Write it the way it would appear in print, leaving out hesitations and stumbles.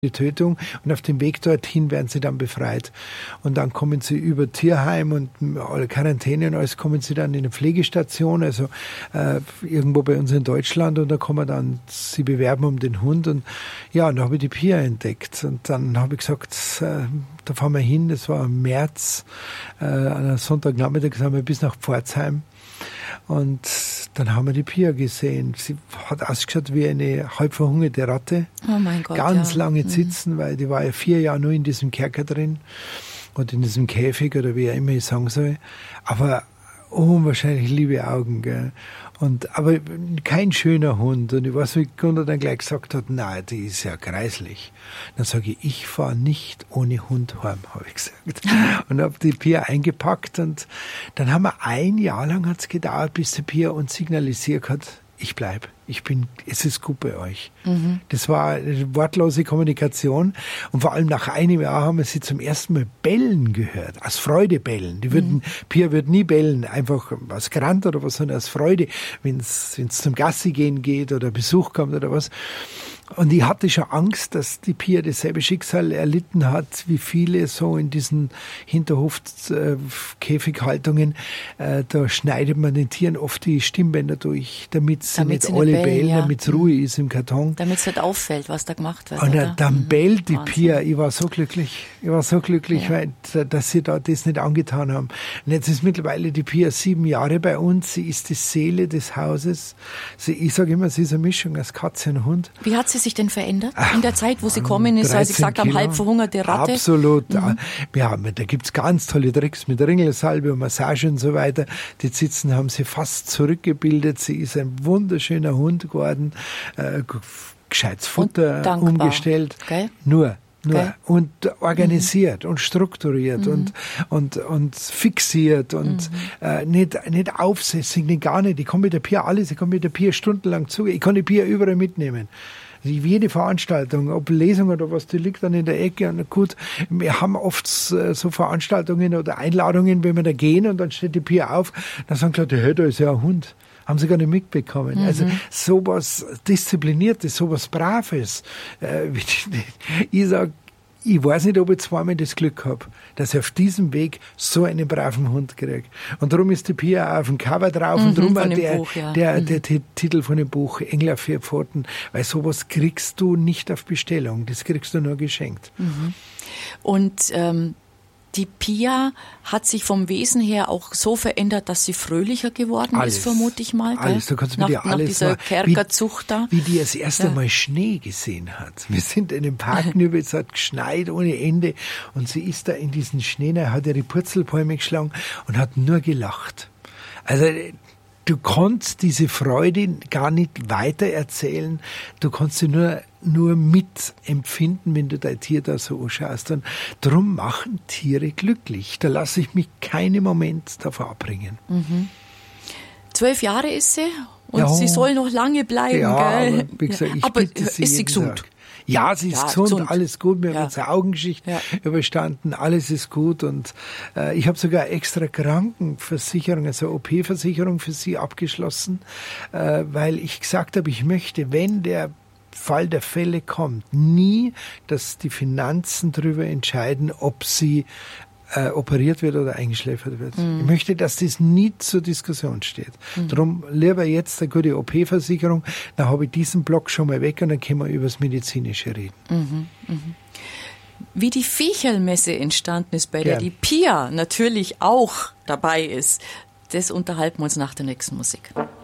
die Tötung und auf dem Weg dorthin werden sie dann befreit. Und dann kommen sie über Tierheim und alle Quarantäne und alles, kommen sie dann in eine Pflegestation, also irgendwo bei uns in Deutschland, und da kann man dann sie bewerben um den Hund. Und ja, und da habe ich die Pia entdeckt und dann habe ich gesagt, da fahren wir hin, das war im März, an einem Sonntagnachmittag sind wir bis nach Pforzheim. Und dann haben wir die Pia gesehen. Sie hat ausgeschaut wie eine halb verhungerte Ratte. Oh mein Gott, ganz lange sitzen, weil die war ja 4 Jahre nur in diesem Kerker drin und in diesem Käfig oder wie auch immer ich sagen soll. Aber unwahrscheinlich liebe Augen, gell. Aber kein schöner Hund. Und ich weiß, wie Gunnar dann gleich gesagt hat, nein, die ist ja greislich. Dann sage ich fahre nicht ohne Hund heim, habe ich gesagt. Und habe die Pia eingepackt und dann haben wir 1 Jahr lang hat's gedauert, bis die Pia uns signalisiert hat, ich bleib. Es ist gut bei euch. Mhm. Das war eine wortlose Kommunikation. Und vor allem nach einem Jahr haben wir sie zum ersten Mal bellen gehört. Aus Freude bellen. Pia wird nie bellen, einfach aus Grant oder was, sondern aus Freude, wenn es zum Gassi gehen geht oder Besuch kommt oder was. Und ich hatte schon Angst, dass die Pia dasselbe Schicksal erlitten hat, wie viele so in diesen Hinterhof-Käfighaltungen. Da schneidet man den Tieren oft die Stimmbänder durch, damit sie nicht alle bellen, damit es ruhig ist im Karton. Damit es nicht auffällt, was da gemacht wird. Und dann bellt die Pia. Ich war so glücklich, weil, dass sie da das nicht angetan haben. Und jetzt ist mittlerweile die Pia 7 Jahre bei uns. Sie ist die Seele des Hauses. Ich sage immer, sie ist eine Mischung aus Katze und Hund. Wie hat sie sich denn verändert in der Zeit, wo sie kommen ist, als Sie gesagt haben, halb verhungerte Ratte? Absolut. Mhm. Da gibt's ganz tolle Tricks mit Ringelsalbe und Massage und so weiter. Die Zitzen haben sie fast zurückgebildet. Sie ist ein wunderschöner Hund geworden, gescheites Futter umgestellt. Okay. Nur. Okay. Und organisiert und strukturiert und fixiert und nicht aufsässig, nicht gar nicht. Ich kann mit der Pia stundenlang zugehen. Ich kann die Pia überall mitnehmen. Jede Veranstaltung, ob Lesung oder was, die liegt dann in der Ecke. Und gut, wir haben oft so Veranstaltungen oder Einladungen, wenn wir da gehen und dann steht die Pia auf, dann sagen die Leute, hey, da ist ja ein Hund. Haben sie gar nicht mitbekommen. Also sowas Diszipliniertes, sowas Braves. Ich sage, ich weiß nicht, ob ich zweimal das Glück habe, dass ich auf diesem Weg so einen braven Hund kriege. Und darum ist die Pia auch auf dem Cover drauf und darum auch der Titel von dem Buch, Engel auf 4 Pfoten, weil sowas kriegst du nicht auf Bestellung, das kriegst du nur geschenkt. Mhm. Und die Pia hat sich vom Wesen her auch so verändert, dass sie fröhlicher geworden ist, vermute ich mal. Alles, da kannst du mit dir alles nach dieser Kerkerzucht da. Wie die das erste Mal Schnee gesehen hat. Wir sind in dem Park rüber, es hat geschneit ohne Ende und sie ist da in diesen Schnee, hat ihre Purzelbäume geschlagen und hat nur gelacht. Also du kannst diese Freude gar nicht weitererzählen, du kannst sie nur mitempfinden, wenn du dein Tier da so anschaust. Und darum machen Tiere glücklich. Da lasse ich mich keinen Moment davon abbringen. 12 Jahre ist sie und sie soll noch lange bleiben. Ja, gell? aber wie gesagt, aber ist sie gesund? Tag. Ja, sie ist gesund, alles gut. Wir haben unsere Augengeschichte überstanden, alles ist gut. Und ich habe sogar extra Krankenversicherung, also OP-Versicherung für sie abgeschlossen, weil ich gesagt habe, ich möchte, wenn der Fall der Fälle kommt, nie, dass die Finanzen darüber entscheiden, ob sie operiert wird oder eingeschläfert wird. Ich möchte, dass das nie zur Diskussion steht. Darum lieber jetzt eine gute OP-Versicherung, dann habe ich diesen Block schon mal weg und dann können wir über das Medizinische reden. Wie die Viechelmesse entstanden ist, bei der die Pia natürlich auch dabei ist, das unterhalten wir uns nach der nächsten Musik.